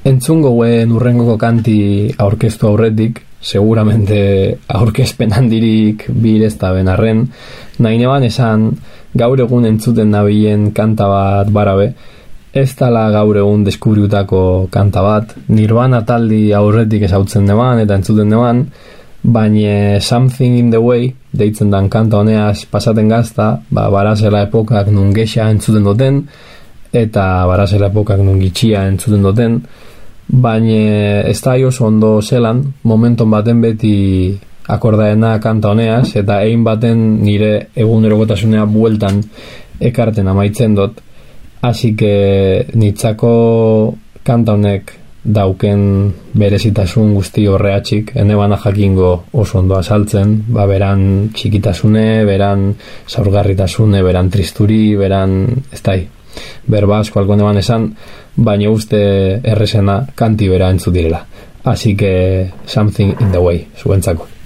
Entzungo guen urrengoko kanti aurkeztu aurretik, seguramente aurkezpen handirik birezta benarren, nahi neban esan gaur egun entzuten nabilen kanta bat barabe, ez dala gaur egun deskubriutako kanta bat, Nirvana taldi aurretik ezautzen neban eta entzuten neban, baina Something in the Way deitzen dan kanta honeaz pasaten gazta, barazela epokak nun gexa entzuten duten, eta barazela epokak nun gitxia entzuten duten, baina ez da oso ondo zelan, momenton baten beti akordaena kanta honeaz, eta egin baten nire egunerokotasunea bueltan ekarten amaitzen dut, así que nitzako kanta honek dauken berezitasun guzti horreatxik, ene bana jakingo oso ondo azaltzen, beran txikitasune, beran zaurgarritasune, beran tristuri, beran ez da berba asko alko neban esan, baina uste errezena kanti bera entzut direla. Así que Something in the Way, zuentzako.